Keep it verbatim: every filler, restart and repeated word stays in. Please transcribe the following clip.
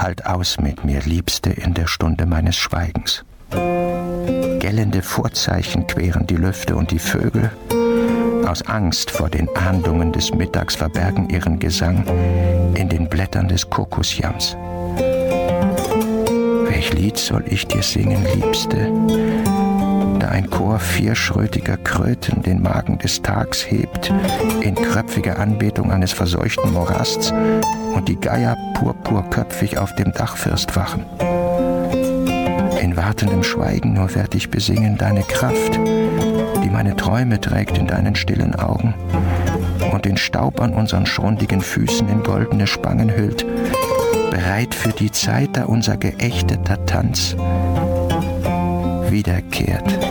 halt aus mit mir, Liebste, in der Stunde meines Schweigens. Gellende Vorzeichen queren die Lüfte und die Vögel. Aus Angst vor den Ahndungen des Mittags verbergen ihren Gesang in den Blättern des Kokosjams. Welch Lied soll ich dir singen, Liebste, da ein Chor vierschrötiger Kröten den Magen des Tags hebt, in kröpfiger Anbetung eines verseuchten Morasts und die Geier purpurköpfig auf dem Dachfirst wachen. In wartendem Schweigen nur werd ich besingen deine Kraft, die meine Träume trägt in deinen stillen Augen und den Staub an unseren schrundigen Füßen in goldene Spangen hüllt, bereit für die Zeit, da unser geächteter Tanz wiederkehrt.